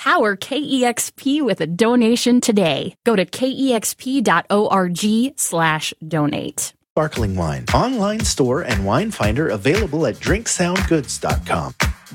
Power KEXP with a donation today. Go to kexp.org/donate. Sparkling wine. Online store and wine finder available at drinksoundgoods.com.